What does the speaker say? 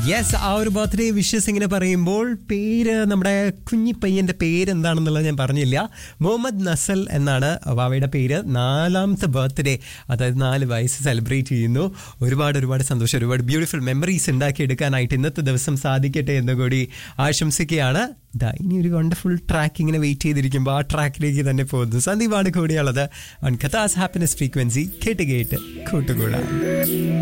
Yes, ആ ഒരു birthday wishes ഇങ്ങനെ പറയുമ്പോൾ പേര്, നമ്മുടെ കുഞ്ഞിപ്പയ്യന്റെ പേര് എന്താണെന്നുള്ളത് ഞാൻ പറഞ്ഞില്ല. മുഹമ്മദ് നസൽ എന്നാണ് വാവയുടെ പേര്. 4ാമത്തെ ബർത്ത്ഡേ, അതായത് 4 വയസ്സ് സെലിബ്രേറ്റ് ചെയ്യുന്നു. ഒരുപാട് സന്തോഷം, ഒരുപാട് ബ്യൂട്ടിഫുൾ മെമ്മറീസ് ഉണ്ടാക്കിയെടുക്കാനായിട്ട് ഇന്നത്തെ ദിവസം സാധിക്കട്ടെ എന്ന് കൂടി ആശംസിക്കുകയാണ്. ഇനി ഒരു വണ്ടർഫുൾ ട്രാക്ക് ഇങ്ങനെ വെയിറ്റ് ചെയ്തിരിക്കുമ്പോൾ ആ ട്രാക്കിലേക്ക് തന്നെ പോകുന്നു. സന്ദീപാണ് കൂടിയുള്ളത് ഓൺ കഥാസ് ഹാപ്പിനെസ് ഫ്രീക്വൻസി. കേട്ട് കൂട്ടുകൂടാ.